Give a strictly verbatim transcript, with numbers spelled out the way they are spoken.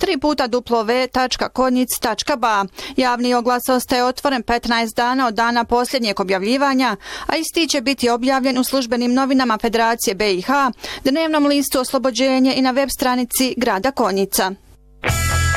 tri puta w tačka konjic tačka ba. Javni oglas ostaje otvoren petnaest dana od dana posljednjeg objavljivanja, a isti će biti objavljen u službenim novinama Federacije B i H, dnevnom listu Oslobođenje i na web stranici grada Konjica.